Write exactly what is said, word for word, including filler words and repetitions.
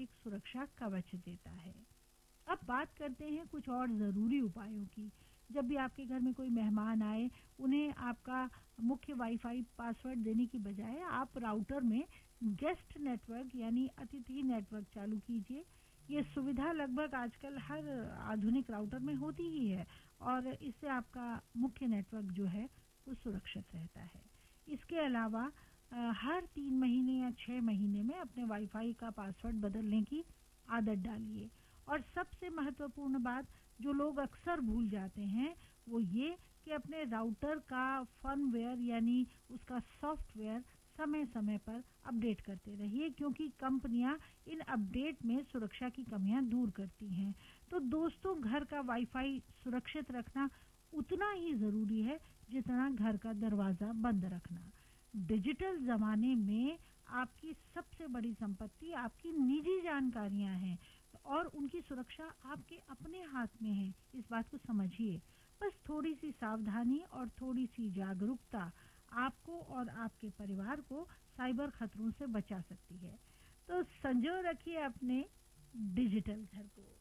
एक सुरक्षा कवच देता है। अब बात करते हैं कुछ और ज़रूरी उपायों की। जब भी आपके घर में कोई मेहमान आए, उन्हें आपका मुख्य वाईफाई पासवर्ड देने की बजाय आप राउटर में गेस्ट नेटवर्क यानी अतिथि नेटवर्क चालू कीजिए। ये सुविधा लगभग आजकल हर आधुनिक राउटर में होती ही है और इससे आपका मुख्य नेटवर्क जो है वो सुरक्षित रहता है। इसके अलावा हर तीन महीने या छः महीने में अपने वाईफाई का पासवर्ड बदलने की आदत डालिए। और सबसे महत्वपूर्ण बात जो लोग अक्सर भूल जाते हैं वो ये कि अपने राउटर का फर्मवेयर यानी उसका सॉफ्टवेयर समय समय पर अपडेट करते रहिए, क्योंकि कंपनियां इन अपडेट में सुरक्षा की कमियां दूर करती हैं। तो दोस्तों, घर का वाईफाई सुरक्षित रखना उतना ही ज़रूरी है जितना घर का दरवाज़ा बंद रखना। डिजिटल ज़माने में आपकी सबसे बड़ी संपत्ति आपकी निजी जानकारियां हैं और उनकी सुरक्षा आपके अपने हाथ में है। इस बात को समझिए। बस थोड़ी सी सावधानी और थोड़ी सी जागरूकता आपको और आपके परिवार को साइबर खतरों से बचा सकती है। तो संजो रखिए अपने डिजिटल घर को।